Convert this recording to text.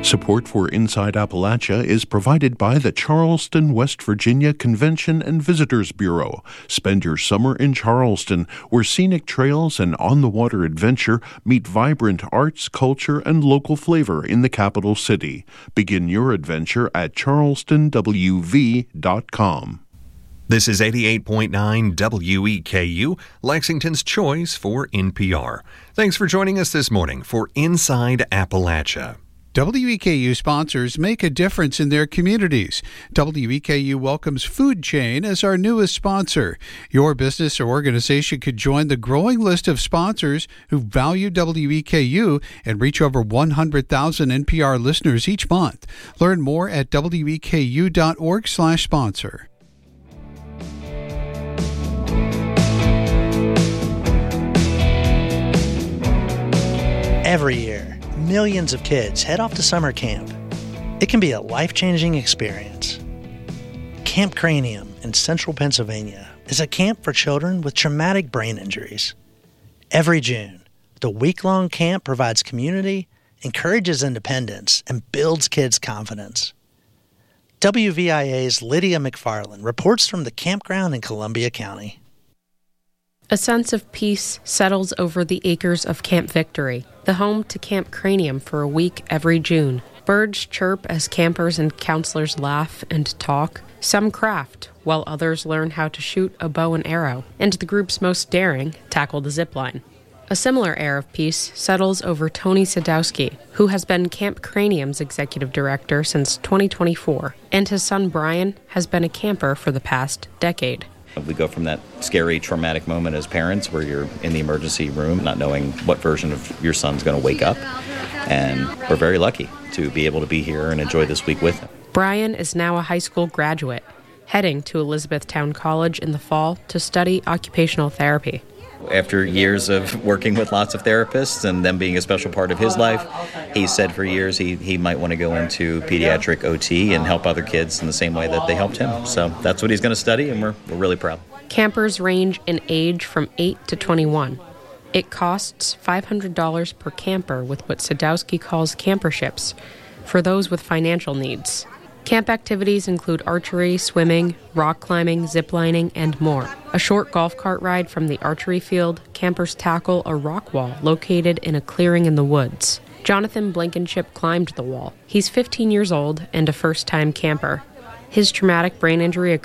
Support for Inside Appalachia is provided by the Charleston, West Virginia Convention and Visitors Bureau. Spend your summer in Charleston, where scenic trails and on-the-water adventure meet vibrant arts, culture, and local flavor in the capital city. Begin your adventure at charlestonwv.com. This is 88.9 WEKU, Lexington's choice for NPR. Thanks for joining us this morning for Inside Appalachia. WEKU sponsors make a difference in their communities. WEKU welcomes Food Chain as our newest sponsor. Your business or organization could join the growing list of sponsors who value WEKU and reach over 100,000 NPR listeners each month. Learn more at weku.org/sponsor. Every year, millions of kids head off to summer camp. It can be a life-changing experience. Camp Cranium in central Pennsylvania is a camp for children with traumatic brain injuries. Every June, the week-long camp provides community, encourages independence, and builds kids' confidence. WVIA's Lydia McFarland reports from the campground in Columbia County. A sense of peace settles over the acres of Camp Victory, the home to Camp Cranium for a week every June. Birds chirp as campers and counselors laugh and talk. Some craft, while others learn how to shoot a bow and arrow, and the group's most daring tackle the zip line. A similar air of peace settles over Tony Sadowski, who has been Camp Cranium's executive director since 2024, and his son Brian has been a camper for the past decade. We go from that scary, traumatic moment as parents where you're in the emergency room not knowing what version of your son's going to wake up. And we're very lucky to be able to be here and enjoy this week with him. Brian is now a high school graduate, heading to Elizabethtown College in the fall to study occupational therapy. After years of working with lots of therapists and them being a special part of his life, he said for years he might want to go into pediatric OT and help other kids in the same way that they helped him. So that's what he's going to study, and we're really proud. Campers range in age from 8 to 21. It costs $500 per camper with what Sadowski calls camperships for those with financial needs. Camp activities include archery, swimming, rock climbing, ziplining, and more. A short golf cart ride from the archery field, campers tackle a rock wall located in a clearing in the woods. Jonathan Blankenship climbed the wall. He's 15 years old and a first-time camper. His traumatic brain injury occurred